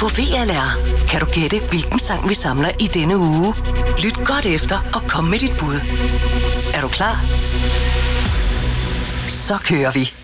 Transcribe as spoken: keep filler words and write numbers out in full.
På V L R kan du gætte, hvilken sang vi samler i denne uge. Lyt godt efter og kom med dit bud. Er du klar? Så kører vi.